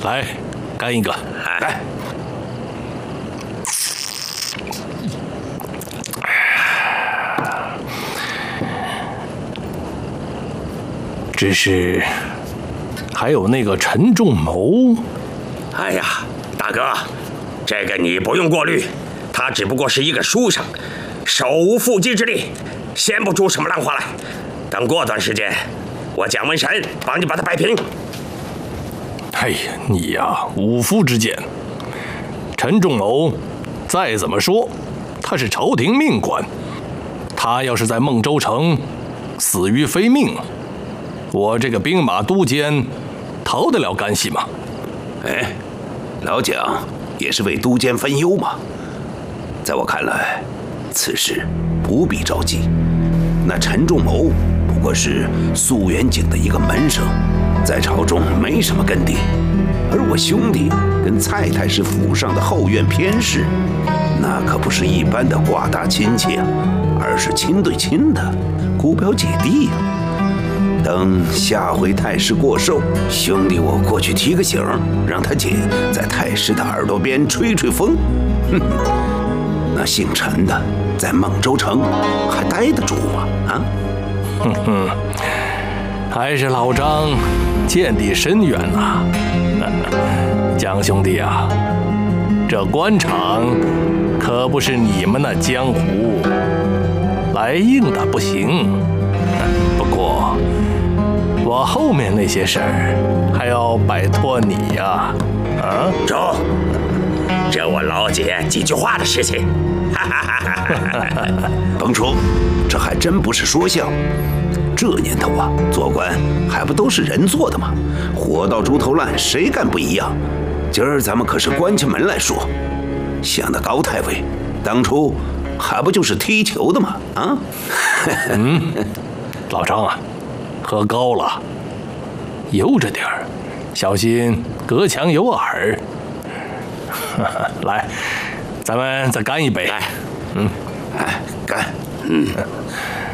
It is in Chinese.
来，干一个， 来。 只是还有那个陈仲谋。 哎呀，大哥，这个你不用过虑，他只不过是一个书生，手无缚鸡之力，显不出什么浪花来。等过段时间，我蒋文神帮你把他摆平。 哎呀，你呀，武夫之见。陈仲谋，再怎么说，他是朝廷命官，他要是在孟州城死于非命，我这个兵马都监逃得了干系吗？ 哎，老蒋也是为都监分忧嘛。在我看来，此事不必着急。那陈仲谋不过是苏元景的一个门生，在朝中没什么根底。而我兄弟跟蔡太师府上的后院偏侍，那可不是一般的挂大亲戚啊，而是亲对亲的姑表姐弟呀。等下回太师过寿，兄弟我过去提个醒，让他姐在太师的耳朵边吹吹风。哼，那姓陈的在孟州城还待得住吗？啊？ 哼哼，还是老张见地深远呐。蒋兄弟啊，这官场可不是你们那江湖，来硬的不行。不过我后面那些事儿还要摆脱你呀。啊， 走，这我老姐几句话的事情。 甭说，这还真不是说笑。这年头啊，做官还不都是人做的吗？活到猪头烂，谁干不一样？今儿咱们可是关起门来说，像那高太尉，当初还不就是踢球的吗？啊？ 老张啊，喝高了，悠着点儿，小心隔墙有耳。来，咱们再干一杯。 来， 哎，干。